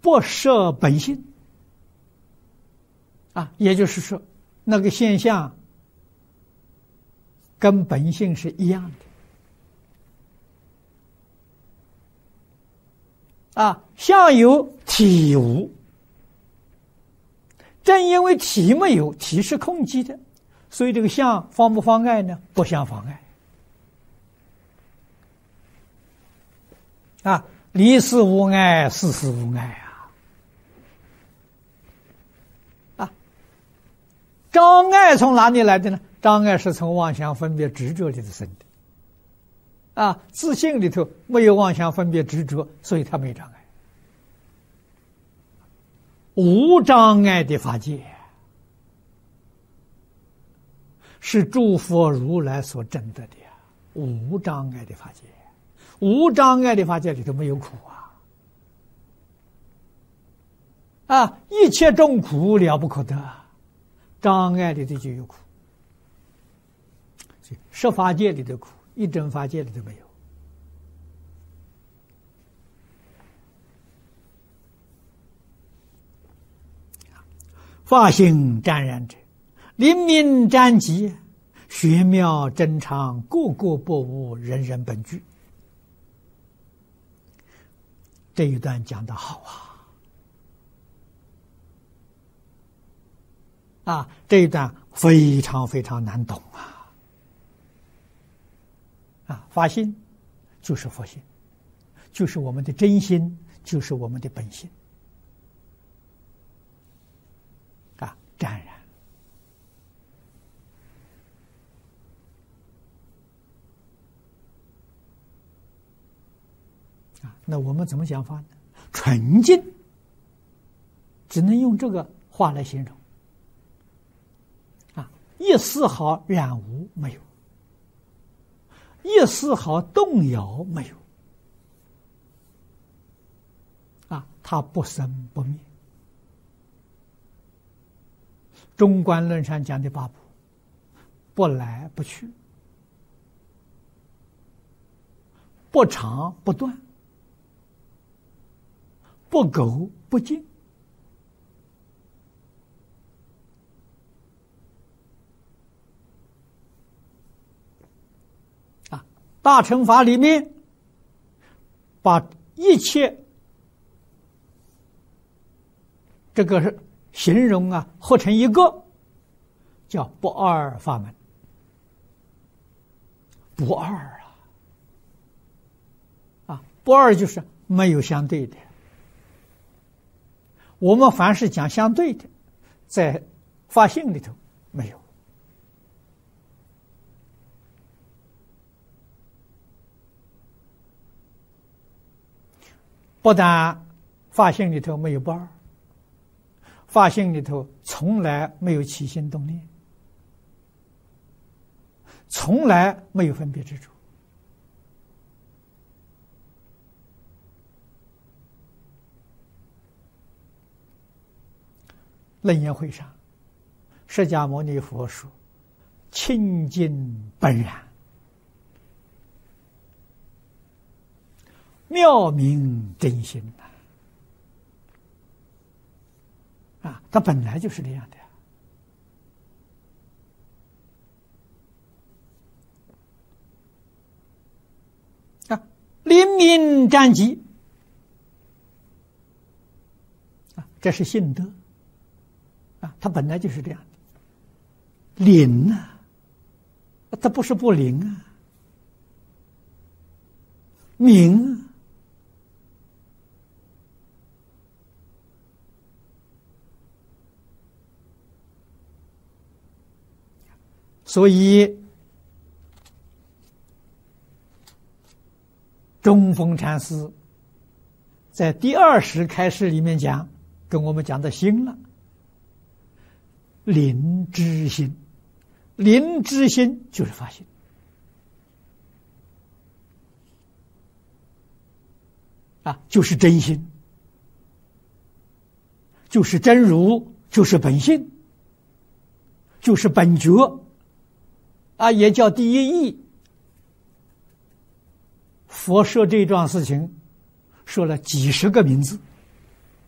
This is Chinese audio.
不摄本性也就是说，那个现象跟本性是一样的相有体无，正因为体没有，体是空寂的，所以这个相妨不妨碍呢？不相妨碍离事无碍，事事无碍障碍从哪里来的呢？障碍是从妄想分别执着里头生的自信里头没有妄想分别执着，所以它没障碍。无障碍的法界是诸佛如来所证得的无障碍的法界，无障碍的法界里头没有苦一切众苦了不可得，障碍里头就有苦，十法界里的苦，一真法界里头没有。法性湛然者，灵明湛极，玄妙真常，个个不无，人人本具。这一段讲得好这一段非常非常难懂法性就是佛性，就是我们的真心，就是我们的本性湛然那我们怎么讲法呢？纯净只能用这个话来形容一丝毫染污没有，一丝毫动摇没有它不生不灭。中观论上讲的八不，不来不去，不长不断，不垢不净大乘法里面把一切这个形容合成一个，叫不二法门。不二不二就是没有相对的。我们凡是讲相对的，在法性里头没有。不但法性里头没有不二，法性里头从来没有起心动念，从来没有分别执着。楞严会上，释迦牟尼佛说：“清净本然，妙明真心它本来就是这样的灵明湛极这是性德它本来就是这样的。灵它不是不灵明所以中峰禅师在第20开示里面讲，跟我们讲的心了，灵知心，灵知心就是法性就是真心，就是真如，就是本性，就是本觉也叫第一义。佛说这桩事情说了几十个名字